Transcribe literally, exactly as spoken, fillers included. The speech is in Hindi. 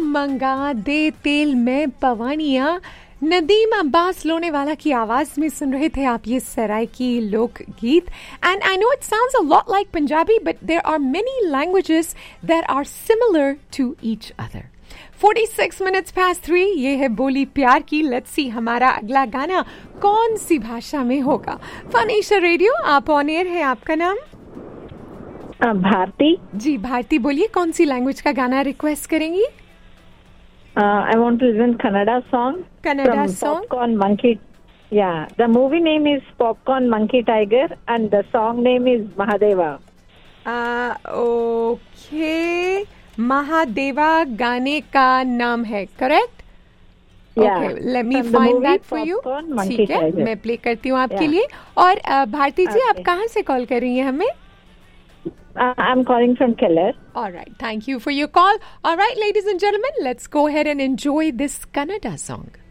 मंगा दे तेल में पवानिया। नदीम अब्बास लोनेवाला की आवाज में सुन रहे थे आप ये सराइकी लोक गीत. And I know it sounds a lot like Punjabi, but there are many languages that are similar to each other. forty-six minutes past three, ये है बोली प्यार की. लेट्स सी हमारा अगला गाना कौन सी भाषा में होगा. फनीशा रेडियो, आप ऑन एयर है. आपका नाम? भारती. जी भारती, बोलिए कौन सी लैंग्वेज का गाना रिक्वेस्ट करेंगी? Uh, I want to listen Kannada song. Kannada from song? Popcorn Monkey. Yeah, the movie name is Popcorn Monkey Tiger and the song name is Mahadeva. Uh, okay. Mahadeva गाने का नाम है, correct? Yeah. Okay, let me From the find movie that for you. Popcorn Monkey ठीक है, Tiger. मैं प्ले करती हूँ आपके Yeah. लिए. और uh, भारती जी, आप Okay. कहाँ से कॉल कर रही हैं हमें? Uh, I'm calling from Keller. All right, thank you for your call. All right, ladies and gentlemen, let's go ahead and enjoy this Kannada song.